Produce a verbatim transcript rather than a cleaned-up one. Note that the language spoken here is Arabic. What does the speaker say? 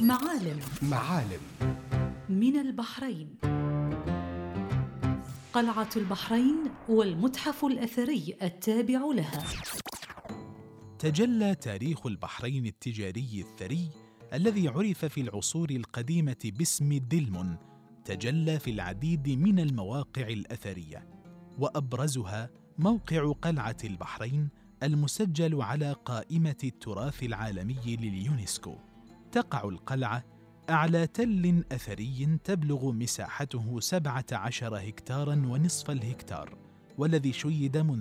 معالم معالم من البحرين. قلعة البحرين والمتحف الأثري التابع لها. تجلى تاريخ البحرين التجاري الثري الذي عرف في العصور القديمة باسم دلمن، تجلى في العديد من المواقع الأثرية، وأبرزها موقع قلعة البحرين المسجل على قائمة التراث العالمي لليونسكو. تقع القلعة أعلى تل أثري تبلغ مساحته سبعة عشر هكتاراً ونصف الهكتار، والذي شيد منذ